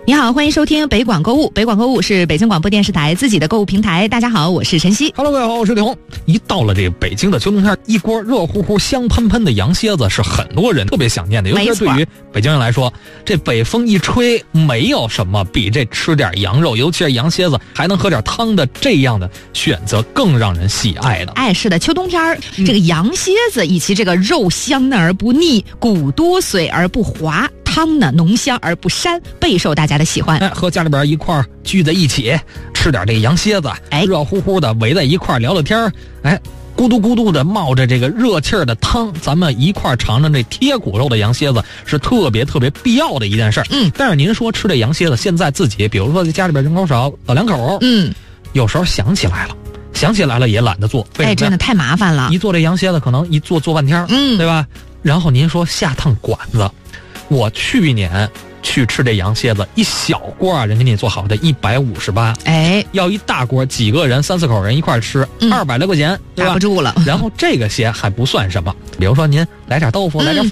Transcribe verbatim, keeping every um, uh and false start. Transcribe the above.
你好，欢迎收听北广购物。北广购物是北京广播电视台自己的购物平台。大家好，我是晨曦。 Hello， 各位好，我是李红。一到了这个北京的秋冬天，一锅热乎乎、香喷喷的羊蝎子是很多人特别想念的，尤其是对于北京人来说，这北风一吹，没有什么比这吃点羊肉，尤其是羊蝎子还能喝点汤的这样的选择更让人喜爱的。 哎，是的，秋冬天、嗯、这个羊蝎子以其这个肉香嫩而不腻，骨多髓而不滑。汤呢浓香而不膻，备受大家的喜欢。 哎，和家里边一块聚在一起，吃点这个羊蝎子，哎，热乎乎的围在一块聊聊天，哎，咕嘟咕嘟的冒着这个热气儿的汤，咱们一块尝尝这贴骨肉的羊蝎子，是特别特别必要的一件事。 嗯， 但是您说吃这羊蝎子，现在自己比如说在家里边人口少，老两口， 嗯， 有时候想起来了。想起来了也懒得做， 哎，真的太麻烦了。 一做这羊蝎子，可能一做做半天， 嗯， 对吧？然后您说下趟馆子，我去年去吃这羊蝎子，一小锅啊，人给你做好的一百五十八， 哎， 要一大锅，几个人三四口人一块吃，二百来块钱，对吧？ 打不住了。 然后这个些还不算什么，比如说您来点豆腐，来点粉